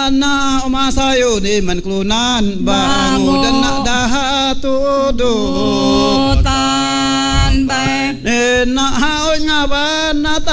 Ana umasayo ni man klunan bangu dan nak dahatu do tan bay nak haoi ngaban